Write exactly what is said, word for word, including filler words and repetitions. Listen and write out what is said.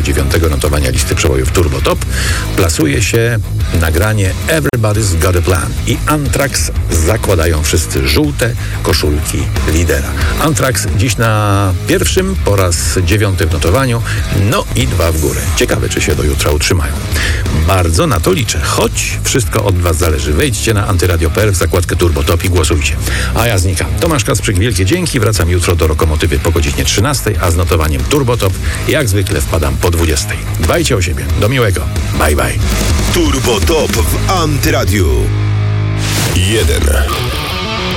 dziewiątego notowania listy przebojów Turbo Top plasuje się nagranie Everybody's Got a Plan i Anthrax zakładają wszyscy żółte koszulki lidera. Anthrax dziś na pierwszym po raz dziewiąty w notowaniu, no i dwa w górę. Ciekawe, czy się do jutra utrzymają. Bardzo na to liczę, choć wszystko od was zależy. Wejdźcie na antyradio kropka p l w zakładkę Turbo Top i głosujcie. A ja znikam. Tomasz Kacprzyk, wielkie dzięki. Wracam jutro do Lokomotywy po godzinie trzynastej, a z notowaniem Turbo Top jak zwykle wpadam po dwudziestej. Dbajcie o siebie. Do miłego. Bye, bye. Turbo Top w Antyradiu. jeden.